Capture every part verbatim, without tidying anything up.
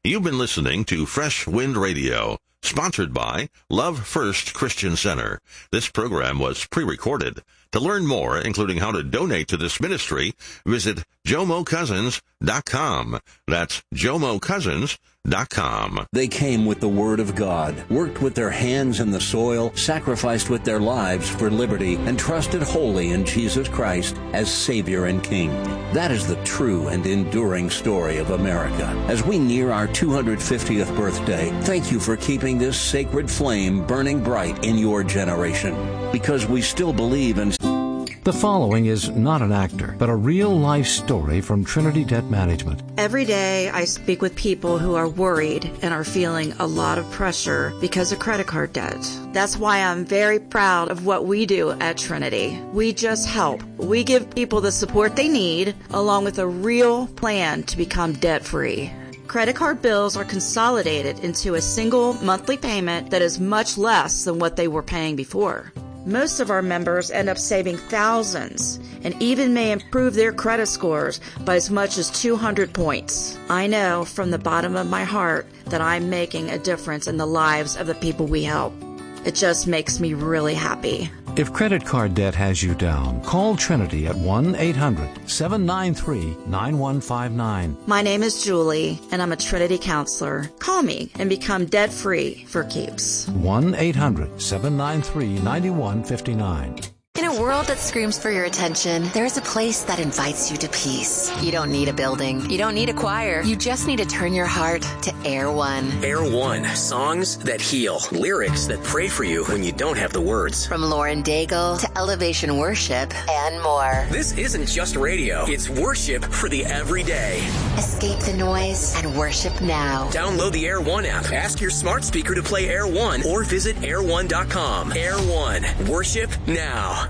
You've been listening to Fresh Wind Radio, sponsored by Love First Christian Center. This program was pre-recorded. To learn more, including how to donate to this ministry, visit jomo cousins dot com. That's jomo cousins dot com. They came with the Word of God, worked with their hands in the soil, sacrificed with their lives for liberty, and trusted wholly in Jesus Christ as Savior and King. That is the true and enduring story of America. As we near our two hundred fiftieth birthday, thank you for keeping this sacred flame burning bright in your generation, because we still believe in... The following is not an actor, but a real-life story from Trinity Debt Management. Every day I speak with people who are worried and are feeling a lot of pressure because of credit card debt. That's why I'm very proud of what we do at Trinity. We just help. We give people the support they need, along with a real plan to become debt-free. Credit card bills are consolidated into a single monthly payment that is much less than what they were paying before. Most of our members end up saving thousands and even may improve their credit scores by as much as two hundred points. I know from the bottom of my heart that I'm making a difference in the lives of the people we help. It just makes me really happy. If credit card debt has you down, call Trinity at one eight hundred seven nine three nine one five nine. My name is Julie, and I'm a Trinity counselor. Call me and become debt-free for keeps. one eight hundred seven nine three nine one five nine. In a world that screams for your attention, there's a place that invites you to peace. You don't need a building. You don't need a choir. You just need to turn your heart to Air One. Air One. Songs that heal. Lyrics that pray for you when you don't have the words. From Lauren Daigle to Elevation Worship and more. This isn't just radio. It's worship for the everyday. Escape the noise and worship now. Download the Air One app. Ask your smart speaker to play Air One or visit air one dot com. Air One. Worship now.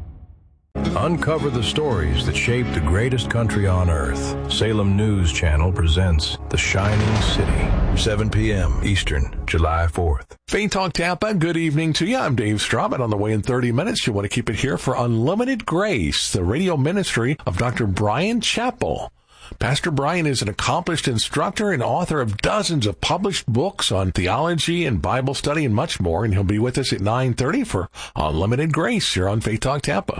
Uncover the stories that shaped the greatest country on earth. Salem News Channel presents The Shining City, seven p.m. Eastern, July fourth. Faith Talk Tampa, good evening to you. I'm Dave Straubert. On the way in thirty minutes, you want to keep it here for Unlimited Grace, the radio ministry of Doctor Bryan Chapell. Pastor Bryan is an accomplished instructor and author of dozens of published books on theology and Bible study and much more, and he'll be with us at nine thirty for Unlimited Grace here on Faith Talk Tampa.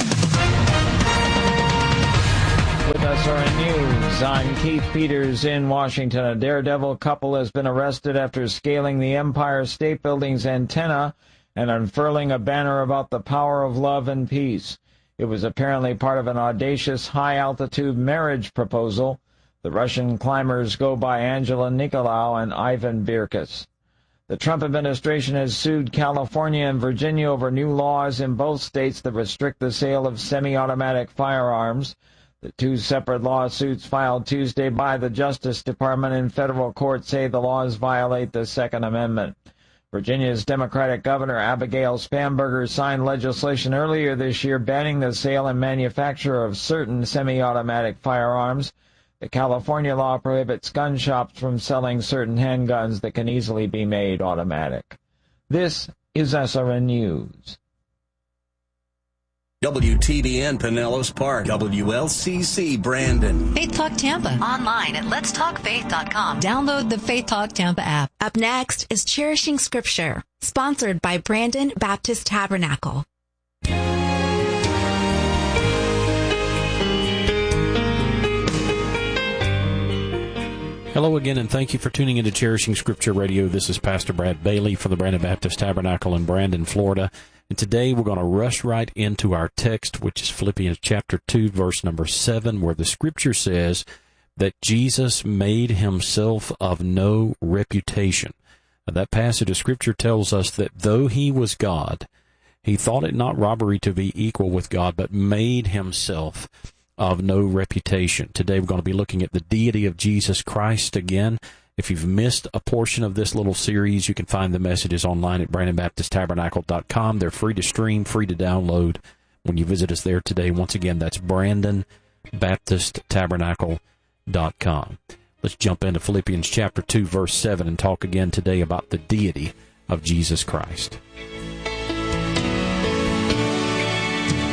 With S R N News, I'm Keith Peters in Washington. A daredevil couple has been arrested after scaling the Empire State Building's antenna and unfurling a banner about the power of love and peace. It was apparently part of an audacious high-altitude marriage proposal. The Russian climbers go by Angela Nicolau and Ivan Birkus. The Trump administration has sued California and Virginia over new laws in both states that restrict the sale of semi-automatic firearms. The two separate lawsuits filed Tuesday by the Justice Department in federal court say the laws violate the Second Amendment. Virginia's Democratic Governor Abigail Spanberger signed legislation earlier this year banning the sale and manufacture of certain semi-automatic firearms. The California law prohibits gun shops from selling certain handguns that can easily be made automatic. This is S R N News. W T B N Pinellas Park, W L C C Brandon. Faith Talk Tampa. Online at lets talk faith dot com. Download the Faith Talk Tampa app. Up next is Cherishing Scripture, sponsored by Brandon Baptist Tabernacle. Hello again, and thank you for tuning into Cherishing Scripture Radio. This is Pastor Brad Bailey from the Brandon Baptist Tabernacle in Brandon, Florida. And today we're going to rush right into our text, which is Philippians chapter two, verse number seven, where the Scripture says that Jesus made himself of no reputation. Now, that passage of Scripture tells us that though he was God, he thought it not robbery to be equal with God, but made himself of no reputation. Today we're going to be looking at the deity of Jesus Christ again. If you've missed a portion of this little series, you can find the messages online at brandon baptist tabernacle dot com. They're free to stream, free to download when you visit us there today. Once again, that's brandon baptist tabernacle dot com. Let's jump into Philippians chapter two, verse seven, and talk again today about the deity of Jesus Christ.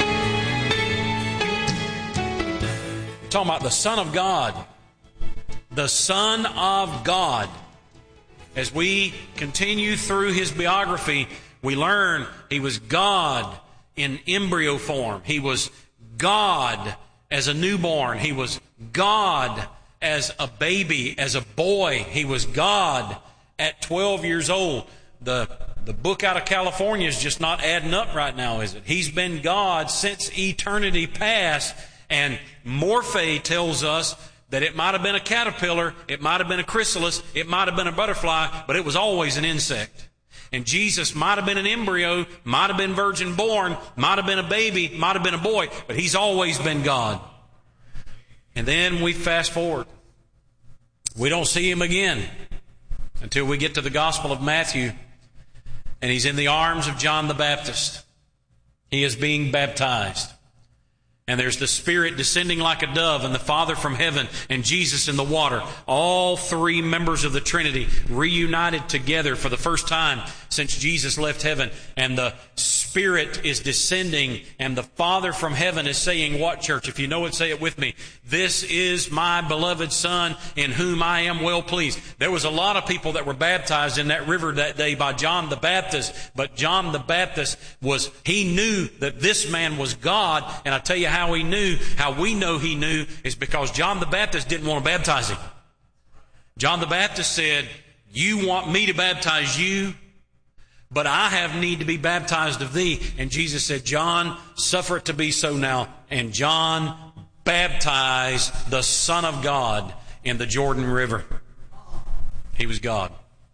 Talking about the Son of God the Son of God. As we continue through his biography, we learn he was God in embryo form. He was God as a newborn. He was God as a baby, as a boy. He was God at twelve years old. The, the book out of California is just not adding up right now, is it? He's been God since eternity past. And Morphe tells us that it might have been a caterpillar, it might have been a chrysalis, it might have been a butterfly, but it was always an insect. And Jesus might have been an embryo, might have been virgin born, might have been a baby, might have been a boy, but he's always been God. And then we fast forward. We don't see him again until we get to the Gospel of Matthew, and he's in the arms of John the Baptist. He is being baptized. And there's the Spirit descending like a dove, and the Father from heaven, and Jesus in the water. All three members of the Trinity reunited together for the first time since Jesus left heaven. And the Spirit is descending, and the Father from heaven is saying what, church? If you know it, say it with me. This is my beloved Son, in whom I am well pleased. There was a lot of people that were baptized in that river that day by John the Baptist, but John the Baptist was, he knew that this man was God. And I tell you how he knew, how we know he knew, is because John the Baptist didn't want to baptize him. John the Baptist said, you want me to baptize you, but I have need to be baptized of thee. And Jesus said, John, suffer it to be so now. And John baptized the Son of God in the Jordan River. He was God.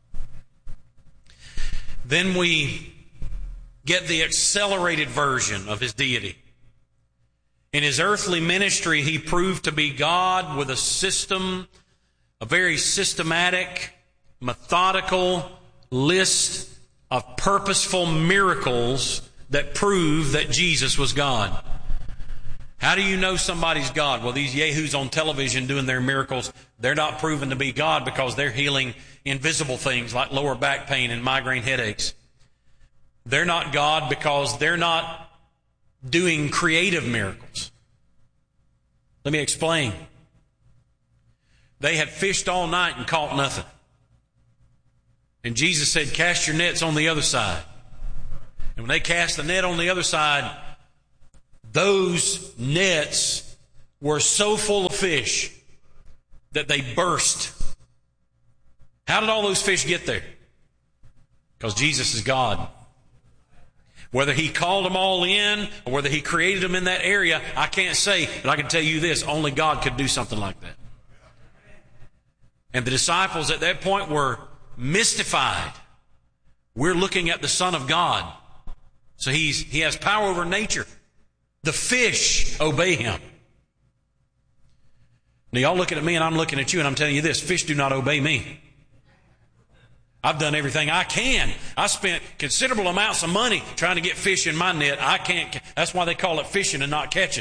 Then we get the accelerated version of his deity. In his earthly ministry, he proved to be God with a system, a very systematic, methodical list of purposeful miracles that prove that Jesus was God. How do you know somebody's God? Well, these yahoos on television doing their miracles, they're not proven to be God because they're healing invisible things like lower back pain and migraine headaches. They're not God because they're not doing creative miracles. Let me explain. They had fished all night and caught nothing. And Jesus said, cast your nets on the other side. And when they cast the net on the other side, those nets were so full of fish that they burst. How did all those fish get there? Because Jesus is God. Whether he called them all in or whether he created them in that area, I can't say, but I can tell you this, only God could do something like that. And the disciples at that point were mystified. We're looking at the Son of God. So he's, he has power over nature. The fish obey him. Now y'all looking at me and I'm looking at you and I'm telling you this, fish do not obey me. I've done everything I can. I spent considerable amounts of money trying to get fish in my net. I can't, that's why they call it fishing and not catching.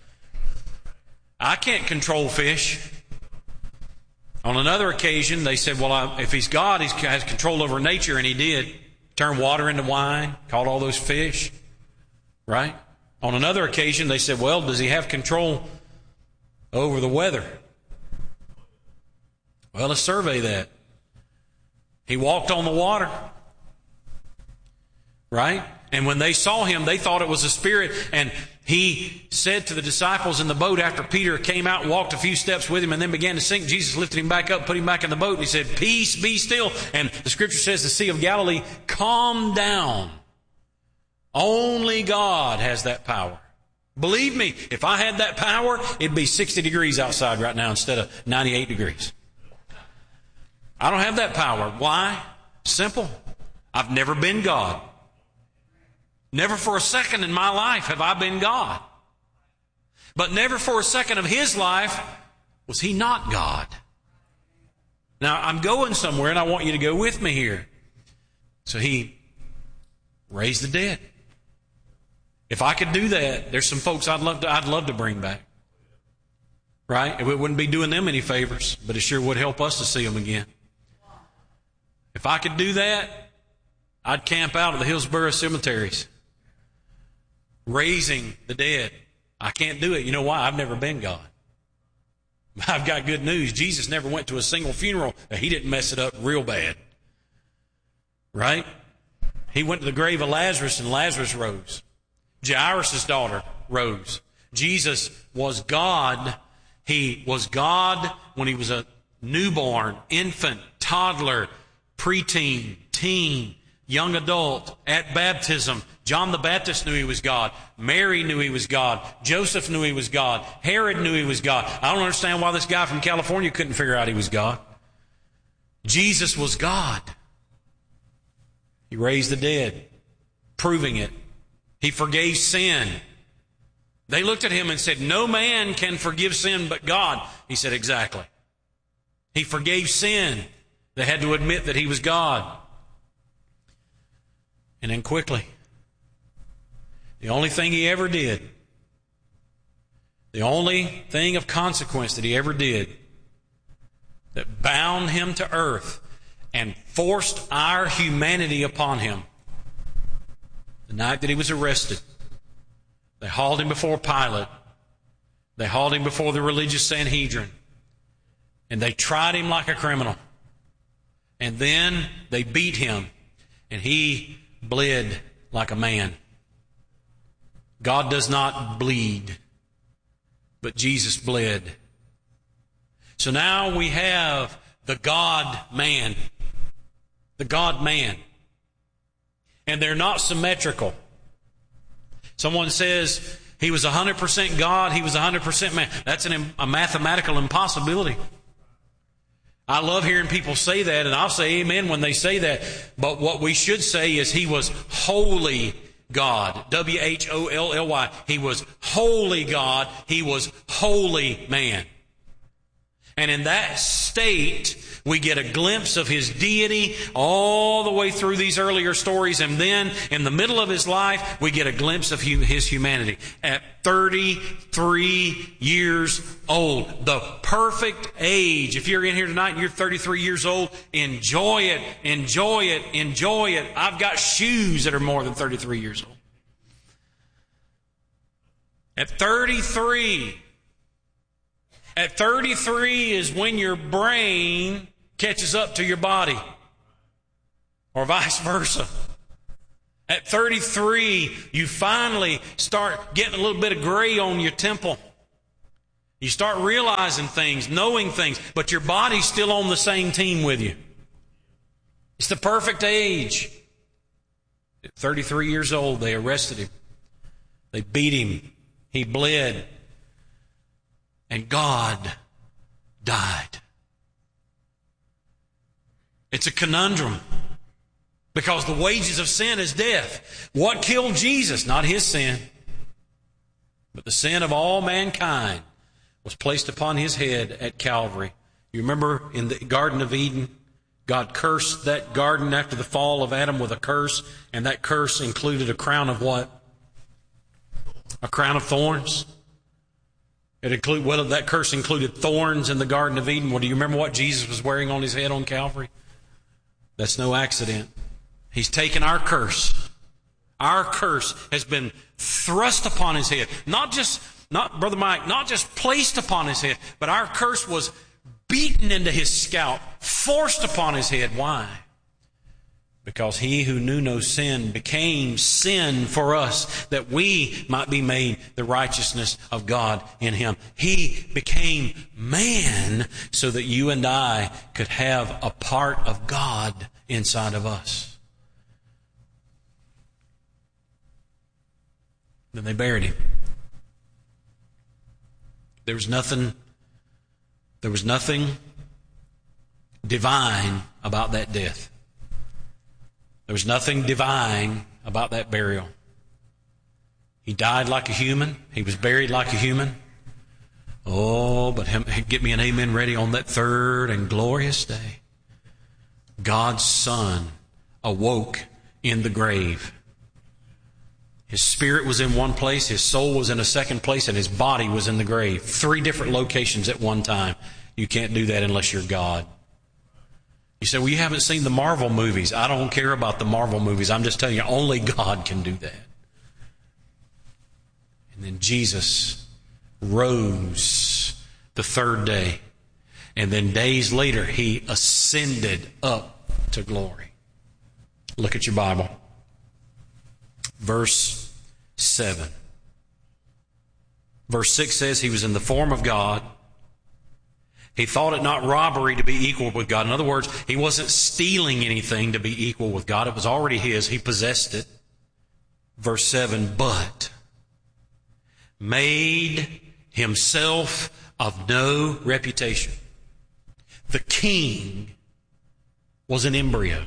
I can't control fish. On another occasion, they said, well, I, if he's God, he has control over nature, and he did. Turn water into wine, caught all those fish, right? On another occasion, they said, well, does he have control over the weather? Well, let's survey that. He walked on the water, right? And when they saw him, they thought it was a spirit. And he said to the disciples in the boat after Peter came out and walked a few steps with him and then began to sink, Jesus lifted him back up, put him back in the boat, and he said, peace, be still. And the scripture says the Sea of Galilee calmed down. Only God has that power. Believe me, if I had that power, it'd be sixty degrees outside right now instead of ninety-eight degrees. I don't have that power. Why? Simple. I've never been God. Never for a second in my life have I been God. But never for a second of his life was he not God. Now, I'm going somewhere and I want you to go with me here. So he raised the dead. If I could do that, there's some folks I'd love to, I'd love to bring back. Right? It wouldn't be doing them any favors, but it sure would help us to see them again. If I could do that, I'd camp out at the Hillsborough cemeteries, raising the dead. I can't do it. You know why? I've never been God. I've got good news. Jesus never went to a single funeral that he didn't mess it up real bad. Right? He went to the grave of Lazarus and Lazarus rose. Jairus' daughter rose. Jesus was God. He was God when he was a newborn, infant, toddler, preteen, teen, young adult, at baptism. John the Baptist knew he was God. Mary knew he was God. Joseph knew he was God. Herod knew he was God. I don't understand why this guy from California couldn't figure out he was God. Jesus was God. He raised the dead, proving it. He forgave sin. They looked at him and said, no man can forgive sin but God. He said, exactly. He forgave sin. They had to admit that he was God. And then quickly, the only thing he ever did, the only thing of consequence that he ever did that bound him to earth and forced our humanity upon him, the night that he was arrested, they hauled him before Pilate. They hauled him before the religious Sanhedrin. And they tried him like a criminal. And then they beat him. And he bled like a man. God does not bleed, but Jesus bled. So now we have the God-man. The God-man. And they're not symmetrical. Someone says he was one hundred percent God, he was one hundred percent man. That's an, a mathematical impossibility. I love hearing people say that, and I'll say amen when they say that. But what we should say is he was holy God. W H O L L Y. He was holy God. He was holy man. And in that state, we get a glimpse of his deity all the way through these earlier stories. And then in the middle of his life, we get a glimpse of his humanity. At thirty-three years old, the perfect age. If you're in here tonight and you're thirty-three years old, enjoy it, enjoy it, enjoy it. I've got shoes that are more than thirty-three years old. At thirty-three, At thirty-three is when your brain catches up to your body, or vice versa. At thirty-three, you finally start getting a little bit of gray on your temple. You start realizing things, knowing things, but your body's still on the same team with you. It's the perfect age. At thirty-three years old, they arrested him. They beat him. He bled. And God died. It's a conundrum. Because the wages of sin is death. What killed Jesus? Not his sin. But the sin of all mankind was placed upon his head at Calvary. You remember in the Garden of Eden, God cursed that garden after the fall of Adam with a curse. And that curse included a crown of what? A crown of thorns. It include, well, that curse included thorns in the Garden of Eden. Well, do you remember what Jesus was wearing on his head on Calvary? That's no accident. He's taken our curse. Our curse has been thrust upon his head. Not just, not, Brother Mike, not just placed upon his head, but our curse was beaten into his scalp, forced upon his head. Why? Because he who knew no sin became sin for us, that we might be made the righteousness of God in him. He became man so that you and I could have a part of God inside of us. Then they buried him. There was nothing, there was nothing divine about that death. There was nothing divine about that burial. He died like a human. He was buried like a human. Oh, but him, get me an amen ready on that third and glorious day. God's Son awoke in the grave. His spirit was in one place, his soul was in a second place, and his body was in the grave. Three different locations at one time. You can't do that unless you're God. You say, well, you haven't seen the Marvel movies. I don't care about the Marvel movies. I'm just telling you, only God can do that. And then Jesus rose the third day. And then days later, he ascended up to glory. Look at your Bible. Verse seven. Verse six says he was in the form of God. He thought it not robbery to be equal with God. In other words, he wasn't stealing anything to be equal with God. It was already his. He possessed it. Verse seven, but made himself of no reputation. The king was an embryo.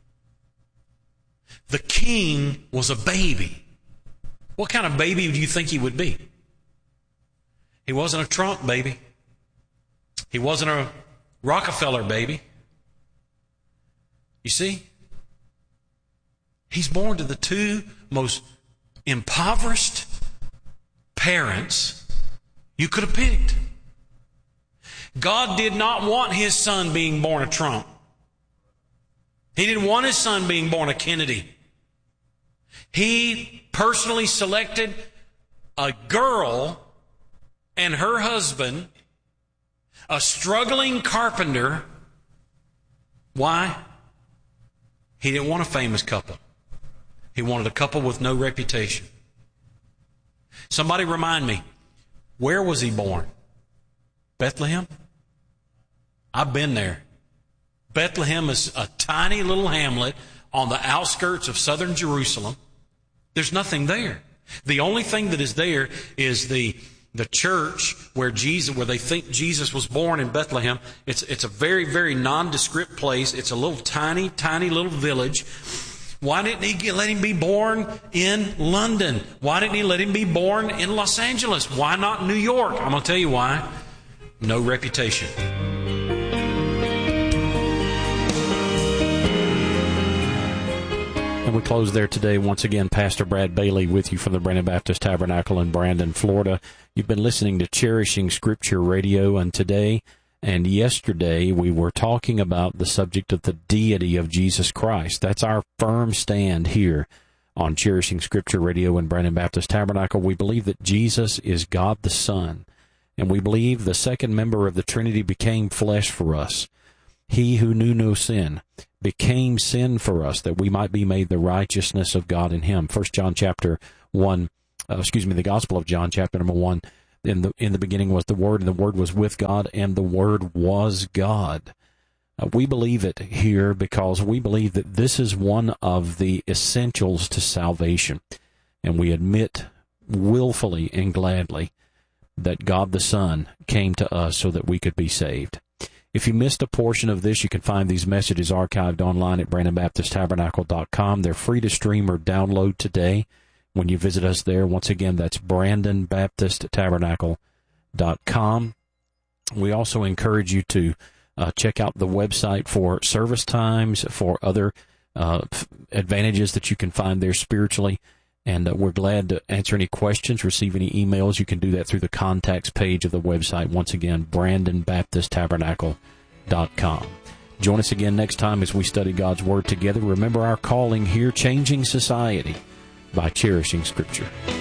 The king was a baby. What kind of baby do you think he would be? He wasn't a Trump baby. He wasn't a Rockefeller baby. You see? He's born to the two most impoverished parents you could have picked. God did not want his son being born a Trump. He didn't want his son being born a Kennedy. He personally selected a girl and her husband, a struggling carpenter. Why? He didn't want a famous couple. He wanted a couple with no reputation. Somebody remind me, where was he born? Bethlehem? I've been there. Bethlehem is a tiny little hamlet on the outskirts of southern Jerusalem. There's nothing there. The only thing that is there is the the church where Jesus, where they think Jesus was born in Bethlehem. It's it's a very, very nondescript place. It's a little tiny, tiny little village. Why didn't he let him be born in London? Why didn't he let him be born in Los Angeles? Why not New York? I'm going to tell you why. No reputation. And we close there today. Once again, Pastor Brad Bailey with you from the Brandon Baptist Tabernacle in Brandon, Florida. You've been listening to Cherishing Scripture Radio, and today and yesterday we were talking about the subject of the deity of Jesus Christ. That's our firm stand here on Cherishing Scripture Radio in Brandon Baptist Tabernacle. We believe that Jesus is God the Son, and we believe the second member of the Trinity became flesh for us. He who knew no sin became sin for us, that we might be made the righteousness of God in him. First John chapter one, uh, excuse me, the Gospel of John chapter number one. In the in the beginning was the Word, and the Word was with God, and the Word was God. Uh, we believe it here because we believe that this is one of the essentials to salvation, and we admit willfully and gladly that God the Son came to us so that we could be saved. If you missed a portion of this, you can find these messages archived online at brandon baptist tabernacle dot com. They're free to stream or download today when you visit us there. Once again, that's brandon baptist tabernacle dot com. We also encourage you to uh, check out the website for service times, for other uh, advantages that you can find there spiritually. And uh, we're glad to answer any questions, receive any emails. You can do that through the contacts page of the website. Once again, brandon baptist tabernacle dot com. Join us again next time as we study God's Word together. Remember our calling here, changing society by cherishing Scripture.